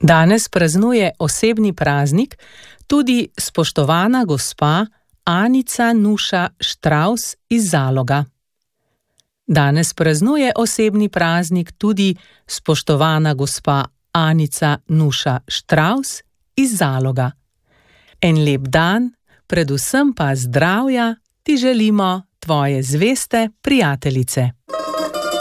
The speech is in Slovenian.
Danes praznuje osebni praznik tudi spoštovana gospa Anica Nuša Štravs iz Zaloga. Danes praznuje osebni praznik tudi spoštovana gospa Anica Nuša Štravs iz Zaloga. En lep dan, predvsem pa zdravja, ti želimo tvoje zveste prijateljice.